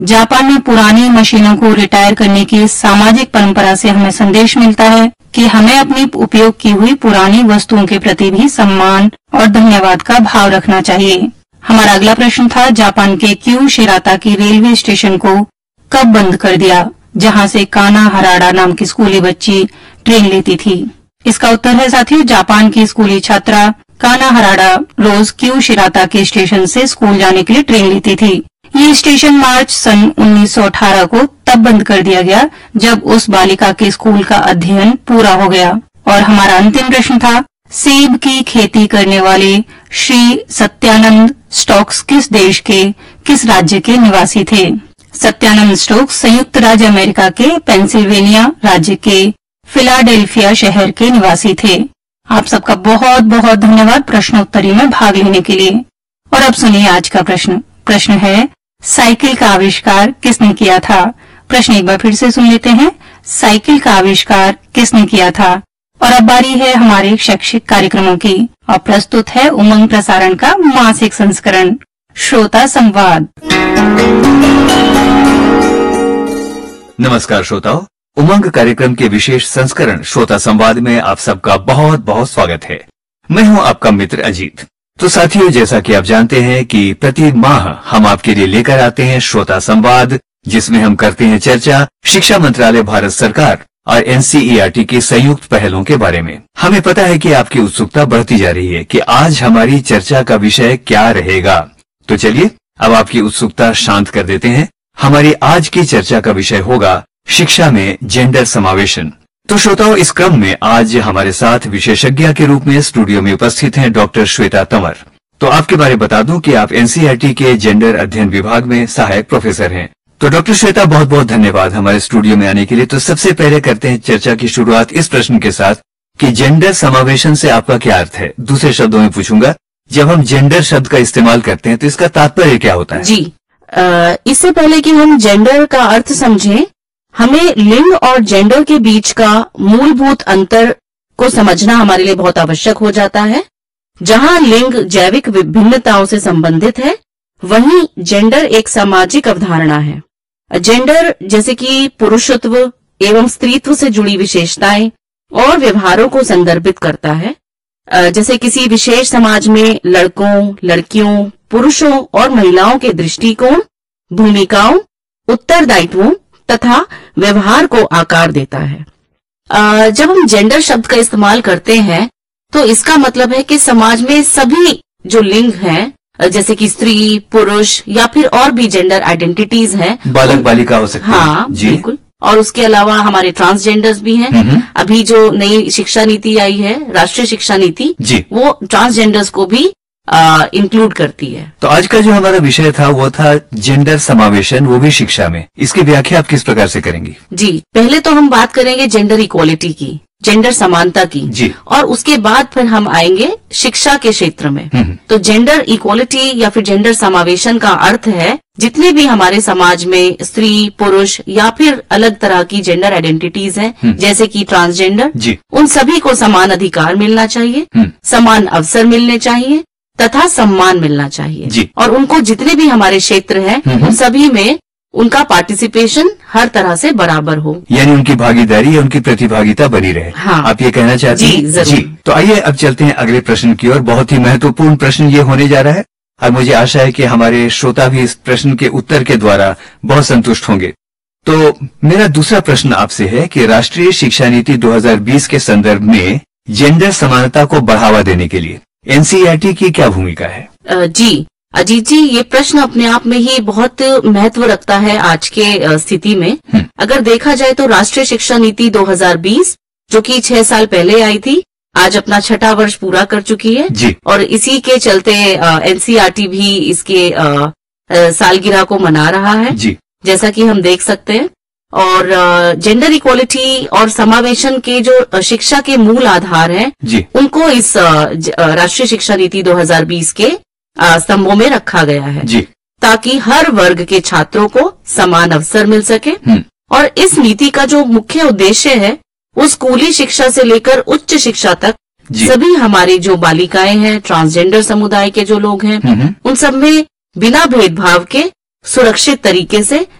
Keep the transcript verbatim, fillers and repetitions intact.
Japan में पुरानी मशीनों को रिटायर करने की सामाजिक परंपरा से हमें संदेश मिलता है कि हमें अपनी उपयोग की हुई पुरानी वस्तुओं के प्रति भी सम्मान और धन्यवाद का भाव रखना चाहिए। हमारा अगला प्रश्न था, जापान के क्यू शिराता की रेलवे स्टेशन को कब बंद कर दिया, जहां से काना हराडा नाम की स्कूली बच्ची ट्रेन लेती थी? इसका उत्तर है साथियों, जापान की स्कूली छात्रा काना हराडा रोज क्यू शिराता के स्टेशन से स्कूल जाने के लिए ट्रेन लेती थी। ये स्टेशन मार्च सन उन्नीस सौ अठारह को तब बंद कर दिया गया जब उस बालिका के स्कूल का अध्ययन पूरा हो गया। और हमारा अंतिम प्रश्न था, सेब की खेती करने वाले श्री सत्यानंद स्टोक्स किस देश के किस राज्य के निवासी थे? सत्यानंद स्टोक्स संयुक्त राज्य अमेरिका के पेंसिल्वेनिया राज्य के फिलाडेल्फिया शहर के निवासी थे। आप सबका बहुत बहुत धन्यवाद प्रश्नोत्तरी में भाग लेने के लिए। और अब सुनिए आज का प्रश्न। प्रश्न है, साइकिल का आविष्कार किसने किया था? प्रश्न एक बार फिर से सुन लेते हैं, साइकिल का आविष्कार किसने किया था? और अब बारी है हमारे शैक्षिक कार्यक्रमों की और प्रस्तुत है उमंग प्रसारण का मासिक संस्करण श्रोता संवाद। नमस्कार श्रोताओ, उमंग कार्यक्रम के विशेष संस्करण श्रोता संवाद में आप सबका बहुत बहुत स्वागत है। मैं हूं आपका मित्र अजीत। तो साथियों, जैसा कि आप जानते हैं कि प्रति माह हम आपके लिए लेकर आते हैं श्रोता संवाद, जिसमें हम करते हैं चर्चा शिक्षा मंत्रालय भारत सरकार और एनसीईआरटी के संयुक्त पहलों के बारे में। हमें पता है कि आपकी उत्सुकता बढ़ती जा रही है कि आज हमारी चर्चा का विषय क्या रहेगा। तो चलिए अब आपकी उत्सुकता शांत कर देते हैं। हमारी आज की चर्चा का विषय होगा शिक्षा में जेंडर समावेशन। तो श्रोताओं, इस क्रम में आज हमारे साथ विशेषज्ञ के रूप में स्टूडियो में उपस्थित हैं डॉक्टर श्वेता तंवर। तो आपके बारे बता दूं कि आप एनसीईआरटी के जेंडर अध्ययन विभाग में सहायक प्रोफेसर हैं। तो डॉक्टर श्वेता, बहुत बहुत धन्यवाद हमारे स्टूडियो में आने के लिए। तो सबसे पहले करते हैं चर्चा की शुरुआत इस प्रश्न के साथ कि जेंडर समावेशन से आपका क्या अर्थ है? दूसरे शब्दों में पूछूंगा, जब हम जेंडर शब्द का इस्तेमाल करते हैं तो इसका तात्पर्य क्या होता है? जी, आ, इससे पहले कि हम जेंडर का अर्थ समझें, हमें लिंग और जेंडर के बीच का मूलभूत अंतर को समझना हमारे लिए बहुत आवश्यक हो जाता है। जहां लिंग जैविक विभिन्नताओं से संबंधित है, वहीं जेंडर एक सामाजिक अवधारणा है। जेंडर जैसे कि पुरुषत्व एवं स्त्रीत्व से जुड़ी विशेषताएं और व्यवहारों को संदर्भित करता है। जैसे किसी विशेष समाज में लड़कों, लड़कियों, पुरुषों और महिलाओं के दृष्टिकोण, भूमिकाओं, उत्तरदायित्वों तथा व्यवहार को आकार देता है। जब हम जेंडर शब्द का इस्तेमाल करते हैं तो इसका मतलब है कि समाज में सभी जो लिंग हैं, जैसे कि स्त्री, पुरुष या फिर और भी जेंडर आइडेंटिटीज हैं, बालक बालिका हो सकते हैं। हाँ, बिल्कुल। और उसके अलावा हमारे ट्रांसजेंडर्स भी हैं। अभी जो नई शिक्षा नीति आई है, राष्ट्रीय शिक्षा नीति, वो ट्रांसजेंडर्स को भी इंक्लूड करती है। तो आज का जो हमारा विषय था वो था जेंडर समावेशन, वो भी शिक्षा में। इसकी व्याख्या आप किस प्रकार से करेंगी? जी, पहले तो हम बात करेंगे जेंडर इक्वालिटी की, जेंडर समानता की जी। और उसके बाद फिर हम आएंगे शिक्षा के क्षेत्र में। तो जेंडर इक्वालिटी या फिर जेंडर समावेशन का अर्थ है जितने भी हमारे समाज में स्त्री, पुरुष या फिर अलग तरह की जेंडर आइडेंटिटीज हैं, जैसे कि ट्रांसजेंडर, उन सभी को समान अधिकार मिलना चाहिए, समान अवसर मिलने चाहिए तथा सम्मान मिलना चाहिए। और उनको जितने भी हमारे क्षेत्र हैं उन सभी में उनका पार्टिसिपेशन हर तरह से बराबर हो, यानी उनकी भागीदारी या उनकी प्रतिभागिता बनी रहे। हाँ। आप ये कहना चाहते जी, हैं? जरूर। जी। तो आइए अब चलते हैं अगले प्रश्न की ओर। बहुत ही महत्वपूर्ण प्रश्न ये होने जा रहा है और मुझे आशा है कि हमारे श्रोता भी इस प्रश्न के उत्तर के द्वारा बहुत संतुष्ट होंगे। तो मेरा दूसरा प्रश्न आपसे है कि राष्ट्रीय शिक्षा नीति दो हज़ार बीस के संदर्भ में जेंडर समानता को बढ़ावा देने के लिए एनसीईआरटी की क्या भूमिका है? जी अजीत जी, ये प्रश्न अपने आप में ही बहुत महत्व रखता है आज के स्थिति में। अगर देखा जाए तो राष्ट्रीय शिक्षा नीति दो हज़ार बीस जो कि छह साल पहले आई थी, आज अपना छठा वर्ष पूरा कर चुकी है जी। और इसी के चलते एनसीईआरटी भी इसके आ, आ, सालगिरह को मना रहा है जी। जैसा कि हम देख सकते हैं। और जेंडर इक्वालिटी और समावेशन के जो शिक्षा के मूल आधार हैं, उनको इस राष्ट्रीय शिक्षा नीति दो हज़ार बीस के स्तंभों में रखा गया है जी। ताकि हर वर्ग के छात्रों को समान अवसर मिल सके। और इस नीति का जो मुख्य उद्देश्य है वो स्कूली शिक्षा से लेकर उच्च शिक्षा तक सभी हमारी जो बालिकाएं हैं, ट्रांसजेंडर समुदाय के जो लोग हैं, उन सब में बिना भेदभाव के सुरक्षित तरीके से